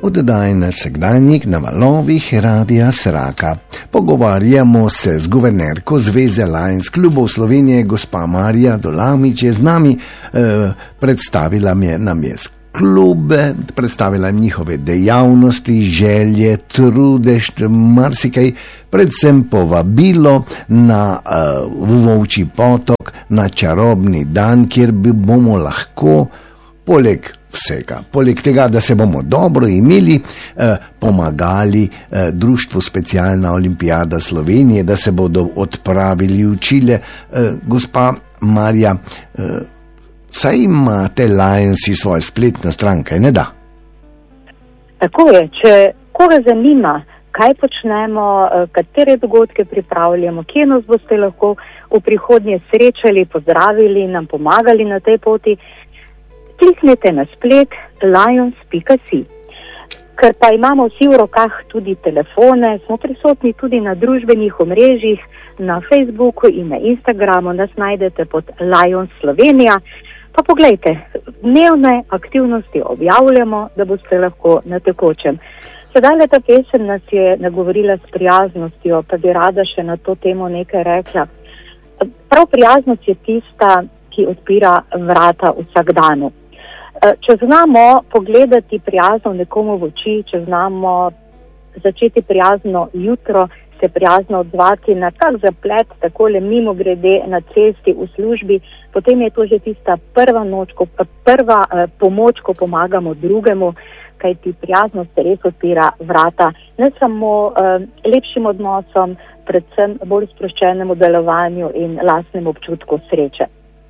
Oddaji Naš vsakdanjik na valovih Radia Sraka. Pogovarjamo se z guvernerko Zveze Lions klubov Slovenije, gospa Marija Dolamič je z nami, predstavila nam je klube, predstavila jim njihove dejavnosti, želje, trudež, marsikaj, predvsem povabilo na Volčji potok, na čarobni dan, kjer bomo lahko poleg tega, da se bomo dobro imeli, pomagali Društvu Specialna olimpijada Slovenije, da se bodo odpravili učile. Gospa Marja, saj imate Lionsi svoje spletno stran, kaj ne da? Tako je, če koga zanima, kaj počnemo, katere dogodke pripravljamo, kje nas boste lahko v prihodnje srečali, pozdravili, nam pomagali na tej poti, kliknite na splet lions.si. Ker pa imamo vsi v rokah tudi telefone, smo prisotni tudi na družbenih omrežjih, na Facebooku in na Instagramu, nas najdete pod Lions Slovenija. Pa poglejte, dnevne aktivnosti objavljamo, da boste lahko na tekočem. Sedaj ta pesem nas je nagovorila s prijaznostjo, pa bi rada še na to temo nekaj rekla. Prav prijaznost je tista, ki odpira vrata vsakdanu. Če znamo pogledati prijazno nekomu v oči, če znamo začeti prijazno jutro, se prijazno odzvati na tak zaplet, takole mimo grede na cesti v službi, potem je to že tista prva pomoč, ko pomagamo drugemu, kajti prijaznost res odpira vrata ne samo lepšim odnosom, predvsem bolj sproščenemu delovanju in lastnemu občutku sreče.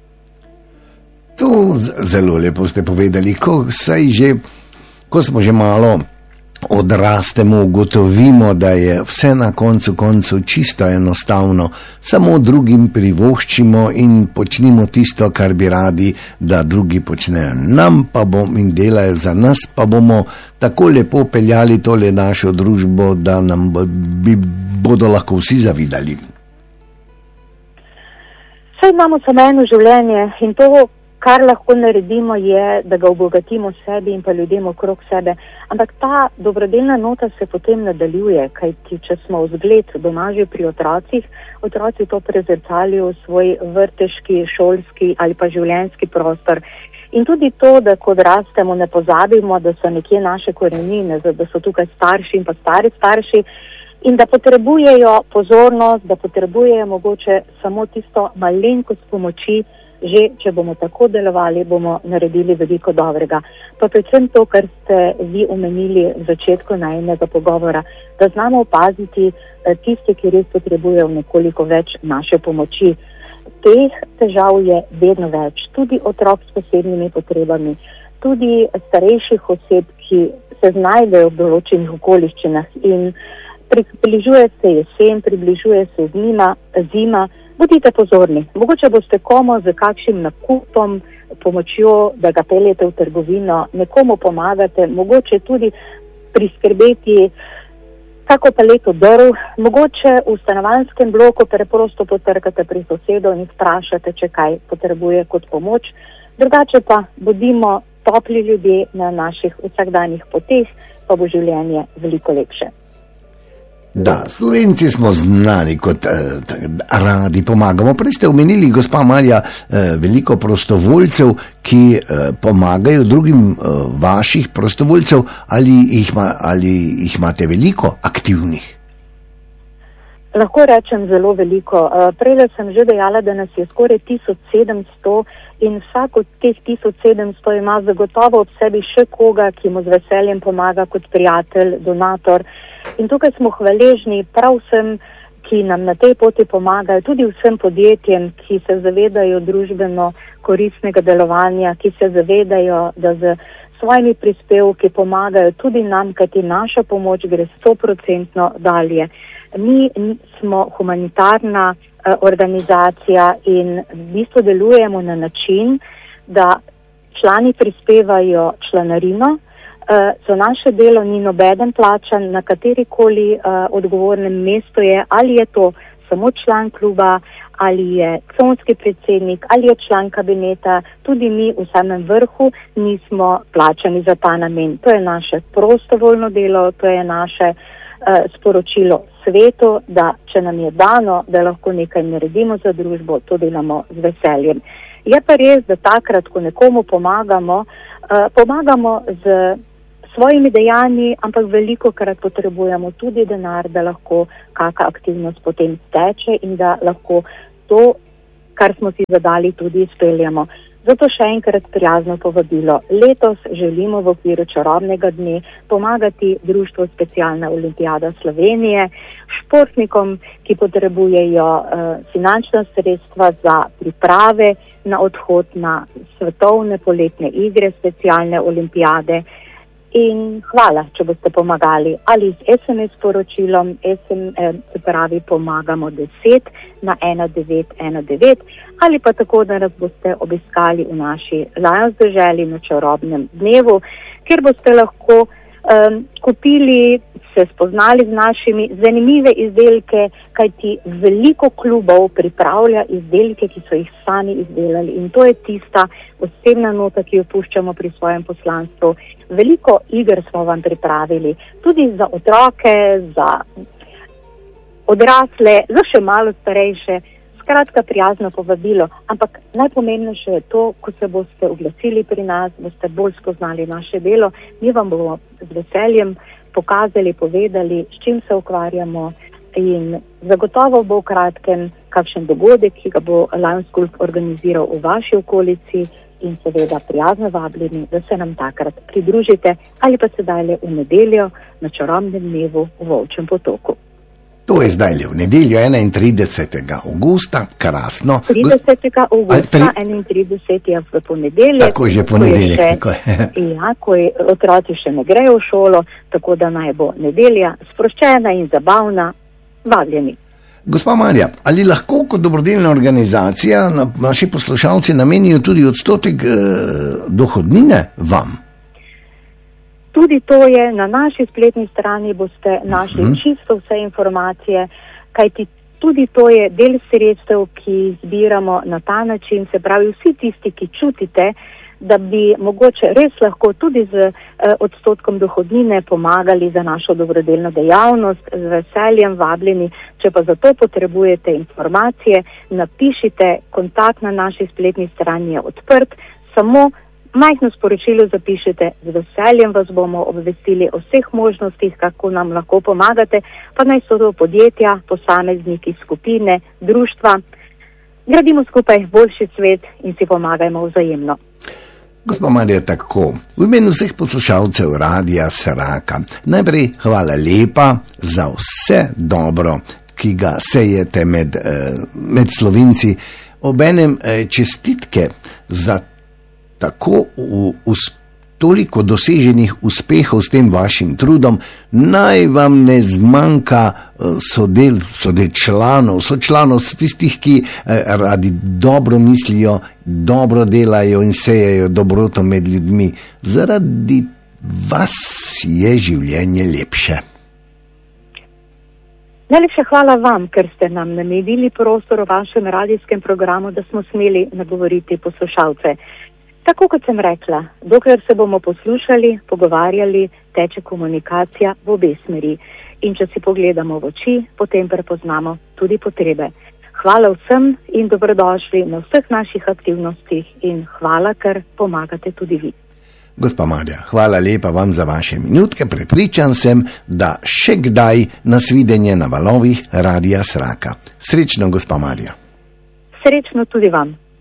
To zelo lepo ste povedali, ko smo že malo odrastemo, ugotovimo, da je vse na koncu čisto enostavno, samo drugim privoščimo in počnimo tisto, kar bi radi, da drugi počnejo nam in delajo za nas, pa bomo tako lepo peljali tole našo družbo, da nam bodo lahko vsi zavidali. Vse imamo samo eno življenje in to, kar lahko naredimo, je, da ga obogatimo sebi in pa ljudem okrog sebe. Ampak ta dobrodelna nota se potem nadaljuje, kajti če smo vzgled doma že pri otrocih, otroci to prezrcalijo v svoj vrteški, šolski ali pa življenjski prostor. In tudi to, da ko odrastemo, ne pozabimo, da so nekje naše korenine, da so tukaj starši in pa stari starši in da potrebujejo pozornost, da potrebujejo mogoče samo tisto malenkost pomoči. Že, če bomo tako delovali, bomo naredili veliko dobrega. Pa predvsem to, kar ste vi omenili v začetku najinega pogovora, da znamo opaziti tiste, ki res potrebujejo nekoliko več naše pomoči. Teh težav je vedno več, tudi otrok s posebnimi potrebami, tudi starejših oseb, ki se znajdejo v določenih okoliščinah in približuje se jesen, približuje se zima. Budite pozorni, mogoče boste komu z kakšnim nakupom, pomočjo, da ga peljete v trgovino, nekomu pomagate, mogoče tudi priskrbeti kako paleto drv, mogoče v stanovanjskem bloku preprosto potrkate pri sosedu in vprašate, če kaj potrebuje kot pomoč. Drugače pa bodimo topli ljudje na naših vsakdanjih poteh, pa bo življenje veliko lepše. Da, Slovenci smo znani kot radi pomagamo. Prej ste omenili, gospa Marja, veliko prostovoljcev, ki pomagajo drugim vaših prostovoljcev, ali jih imate veliko aktivnih? Lahko rečem zelo veliko. Prej sem že dejala, da nas je skoraj 1700 in vsak od teh 1700 ima zagotovo ob sebi še koga, ki mu z veseljem pomaga kot prijatelj, donator. In tukaj smo hvaležni prav vsem, ki nam na tej poti pomagajo, tudi vsem podjetjem, ki se zavedajo družbeno koristnega delovanja, ki se zavedajo, da z svojimi prispevki pomagajo tudi nam, kajti naša pomoč gre 100% dalje. Mi smo humanitarna organizacija in v bistvu delujemo na način, da člani prispevajo članarino, za naše delo ni nobeden plačan, na katerikoli odgovornem mestu je, ali je to samo član kluba, ali je conski predsednik, ali je član kabineta, tudi mi v samem vrhu nismo plačani za ta namen. To je naše prostovoljno delo, to je naše sporočilo svetu, da če nam je dano, da lahko nekaj naredimo za družbo, to delamo z veseljem. Je pa res, da takrat, ko nekomu pomagamo z svojimi dejanji, ampak velikokrat potrebujemo tudi denar, da lahko kakšna aktivnost potem teče in da lahko to, kar smo si zadali, tudi izpeljamo. Zato še enkrat prijazno povabilo. Letos želimo v okviru čarobnega dne pomagati Društvu Specialna olimpijada Slovenije, športnikom, ki potrebujejo finančna sredstva za priprave na odhod na svetovne poletne igre Specialne olimpijade. In hvala, če boste pomagali ali z SMS poročilom, se pravi pomagamo 10 na 1919, ali pa tako, da nas boste obiskali v naši Lions deželi na čarobnem dnevu, kjer boste lahko kupili, se spoznali z našimi zanimive izdelke, kajti veliko klubov pripravlja izdelke, ki so jih sami izdelali, in to je tista osebna nota, ki jo puščamo pri svojem poslanstvu. Veliko iger smo vam pripravili, tudi za otroke, za odrasle, za še malo starejše. Skratka, prijazno povabilo, ampak najpomembnejše je to, ko se boste oglasili pri nas, boste bolj spoznali naše delo, mi vam bomo z veseljem pokazali, povedali, s čim se ukvarjamo, in zagotovo bo v kratkem kakšen dogodek, ki ga bo Lions Club organiziral v vaši okolici, in seveda prijazno vabljeni, da se nam takrat pridružite ali pa sedaj le v nedeljo na čarobnem dnevu v Volčjem potoku. To je zdaj le v nedeljo 31. augusta, krasno. 30. augusta, 31. je v ponedeljek. Tako že ponedeljek, tako je. Ja, ko otroci še ne grejo v šolo, tako da naj bo nedelja sproščena in zabavna, vabljeni. Gospa Marja, ali lahko kot dobrodelna organizacija naši poslušalci namenijo tudi odstotek dohodnine vam? Tudi to je, na naši spletni strani boste našli čisto vse informacije, kajti tudi to je del sredstev, ki zbiramo na ta način, se pravi vsi tisti, ki čutite, da bi mogoče res lahko tudi z odstotkom dohodnine pomagali za našo dobrodelno dejavnost, z veseljem vabljeni. Če pa za to potrebujete informacije, napišite, kontakt na naši spletni strani je odprt, samo majhno sporočilo zapišite, z veseljem vas bomo obvestili o vseh možnostih, kako nam lahko pomagate, pa naj so to podjetja, posamezniki, skupine, društva. Gradimo skupaj boljši svet in si pomagajmo vzajemno. Gospa Marja, tako, v imenu vseh poslušalcev Radia Sraka, najprej hvala lepa za vse dobro, ki ga sejete med Slovenci. Obenem čestitke za tako toliko doseženih uspehov s tem vašim trudom. Naj vam ne zmanjka sočlanov, tistih, ki radi dobro mislijo, dobro delajo in sejejo dobroto med ljudmi. Zaradi vas je življenje lepše. Najlepša hvala vam, ker ste nam namenili prostor v vašem radijskem programu, da smo smeli nagovoriti poslušalce. Tako kot sem rekla, dokler se bomo poslušali, pogovarjali, teče komunikacija v obe smeri. In če si pogledamo v oči, potem prepoznamo tudi potrebe. Hvala vsem in dobrodošli na vseh naših aktivnostih in hvala, ker pomagate tudi vi. Gospa Marja, hvala lepa vam za vaše minutke. Prepričan sem, da še kdaj nasvidenje na valovih Radia Sraka. Srečno, gospa Marja. Srečno tudi vam.